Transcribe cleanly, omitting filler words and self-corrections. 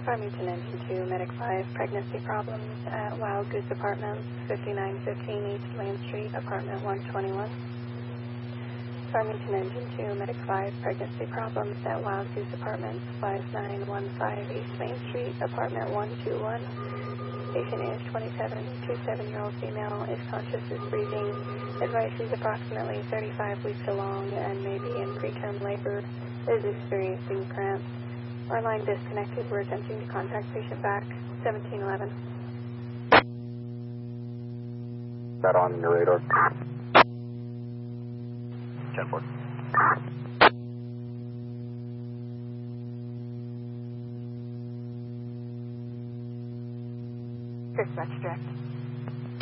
Farmington Engine 2, Medic 5, pregnancy problems at Wild Goose Apartments, 5915 East Main Street, Apartment 121. Farmington Engine 2, Medic 5, pregnancy problems at Wild Goose Apartments, 5915 East Main Street, Apartment 121. Patient is 27-year-old female, is conscious, is breathing, advice is approximately 35 weeks along and may be in preterm labor, is experiencing cramps. Our line disconnected. We're attempting to contact patient back. 1711. That on your radar? 10-4. Dispatch direct.